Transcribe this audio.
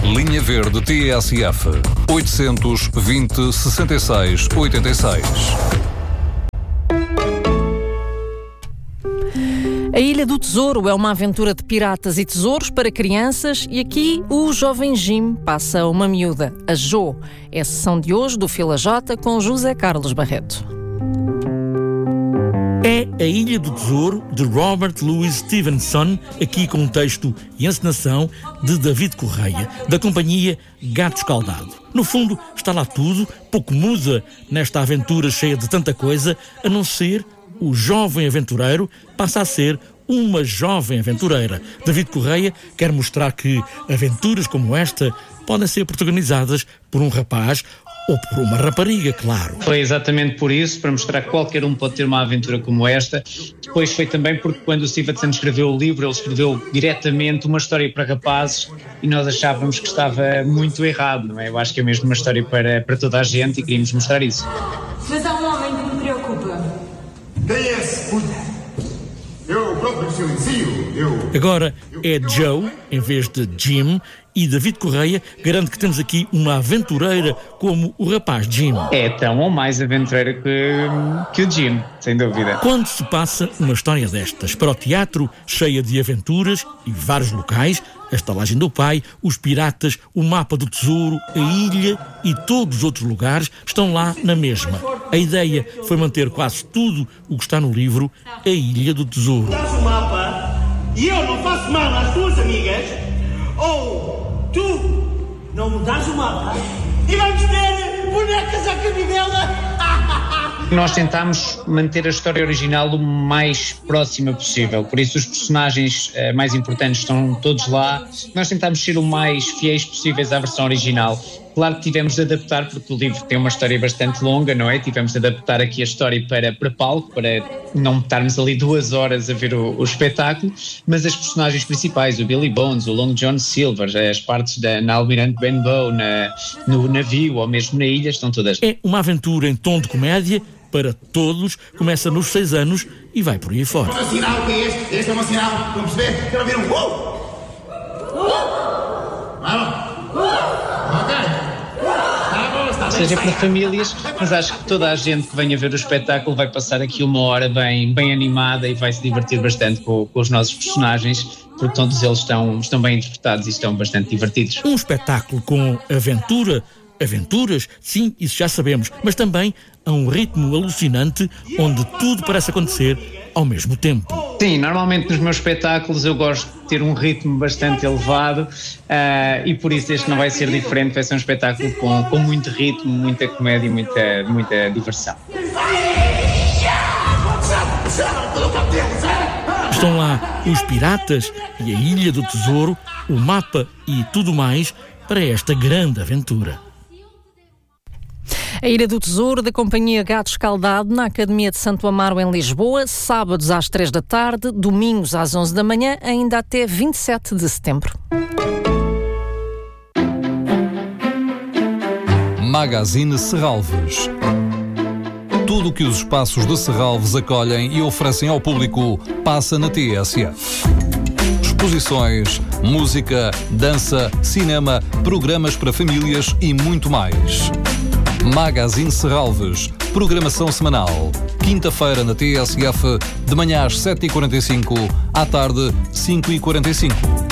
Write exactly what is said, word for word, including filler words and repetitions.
Linha Verde T S F oitocentos e vinte, sessenta e seis, oitenta e seis. A Ilha do Tesouro é uma aventura de piratas e tesouros para crianças e aqui o jovem Jim passa uma miúda, a Jo. É a sessão de hoje do Fila J com José Carlos Barreto. É A Ilha do Tesouro, de Robert Louis Stevenson, aqui com um texto e encenação de David Correia, da companhia Gato Escaldado. No fundo, está lá tudo, pouco muda nesta aventura cheia de tanta coisa, a não ser o jovem aventureiro passa a ser uma jovem aventureira. David Correia quer mostrar que aventuras como esta podem ser protagonizadas por um rapaz ou por uma rapariga, claro. Foi exatamente por isso, para mostrar que qualquer um pode ter uma aventura como esta. Depois foi também porque quando o Stevenson escreveu o livro, ele escreveu diretamente uma história para rapazes e nós achávamos que estava muito errado, não é? Eu acho que é mesmo uma história para, para toda a gente e queríamos mostrar isso. Mas há um homem que me preocupa. Quem é esse? Eu próprio silencio. Eu... Agora é Joe, em vez de Jim, e David Correia garante que temos aqui uma aventureira como o rapaz Jim. É tão ou mais aventureira que, que o Jim, sem dúvida. Quando se passa uma história destas para o teatro, cheia de aventuras e vários locais, a estalagem do pai, os piratas, o mapa do tesouro, a ilha e todos os outros lugares estão lá na mesma. A ideia foi manter quase tudo o que está no livro A Ilha do Tesouro. Dás o mapa e eu não faço mal às tuas amigas, ou tu não me dás o mapa e vamos ter bonecas à cabidela. Nós tentámos manter a história original o mais próxima possível, por isso os personagens uh, mais importantes estão todos lá. Nós tentámos ser o mais fiéis possíveis à versão original. Claro que tivemos de adaptar, porque o livro tem uma história bastante longa, não é? Tivemos de adaptar aqui a história para, para palco, para não estarmos ali duas horas a ver o, o espetáculo, mas as personagens principais, o Billy Bones, o Long John Silver, as partes da, na Almirante Benbow, na, no navio ou mesmo na ilha, estão todas. É uma aventura em tom de comédia, para todos, começa nos seis anos e vai por aí fora. Um sinal, que é este? Este é um sinal, vão perceber? Quero ouvir um uh! Vamos! Seja para famílias, mas acho que toda a gente que venha ver o espetáculo vai passar aqui uma hora bem, bem animada e vai se divertir bastante com, com os nossos personagens, porque todos eles estão, estão bem interpretados e estão bastante divertidos. Um espetáculo com aventura, aventuras, sim, isso já sabemos, mas também a um ritmo alucinante onde tudo parece acontecer ao mesmo tempo. Sim, normalmente nos meus espetáculos eu gosto de ter um ritmo bastante elevado uh, e por isso este não vai ser diferente, vai ser um espetáculo com, com muito ritmo, muita comédia e muita, muita diversão. Estão lá os piratas e a Ilha do Tesouro, o mapa e tudo mais para esta grande aventura. A Ilha do Tesouro, da companhia Gato Escaldado, na Academia de Santo Amaro, em Lisboa, sábados às três da tarde, domingos às onze da manhã, ainda até vinte e sete de setembro. Magazine Serralves. Tudo o que os espaços de Serralves acolhem e oferecem ao público passa na T S F. Exposições, música, dança, cinema, programas para famílias e muito mais. Magazine Serralves, programação semanal. Quinta-feira na T S F, de manhã às sete e quarenta e cinco, à tarde cinco e quarenta e cinco.